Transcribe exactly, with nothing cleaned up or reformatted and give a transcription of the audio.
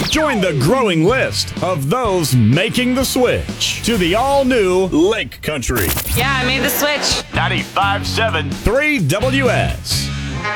Join the growing list of those making the switch to the all-new Lake Country. Yeah, I made the switch. ninety-five point seven three W S.